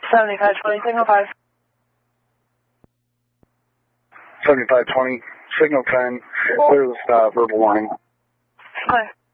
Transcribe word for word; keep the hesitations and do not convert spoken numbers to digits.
seventy-five twenty, signal five. seventy-five twenty, signal ten, clear the stop, verbal warning. Hi.